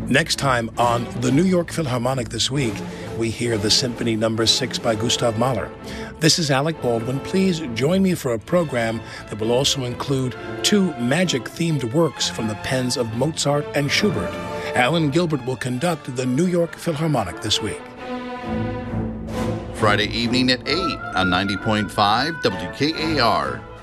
Next time on the New York Philharmonic This Week, we hear the Symphony No. 6 by Gustav Mahler. This is Alec Baldwin. Please join me for a program that will also include 2 magic-themed works from the pens of Mozart and Schubert. Alan Gilbert will conduct the New York Philharmonic This Week. Friday evening at 8 on 90.5 WKAR.